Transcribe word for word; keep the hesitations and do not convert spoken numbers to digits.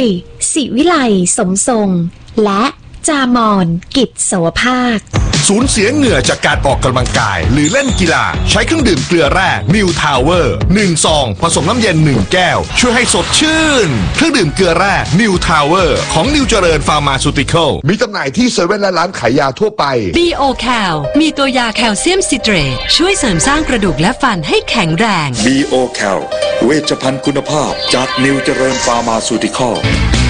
ยศิวิไลสมทรงและจามอนกิจโสภาคสูญเสียเหงื่อจากการออกกำลังกายหรือเล่นกีฬาใช้เครื่องดื่มเกลือแร่นิวทาวเวอร์หนึ่งซองผสมน้ำเย็นหนึ่งแก้วช่วยให้สดชื่นเครื่องดื่มเกลือแร่นิวทาวเวอร์ของนิวเจริญฟาร์มาซูติคอลมีจำหน่ายที่เซเว่นและร้านขายยาทั่วไปบี โอ แคล มีตัวยาแคลเซียมซิเตรตช่วยเสริมสร้างกระดูกและฟันให้แข็งแรงบี โอ แคล เวชภัณฑ์คุณภาพจากนิวเจริญฟาร์มาซูติคอล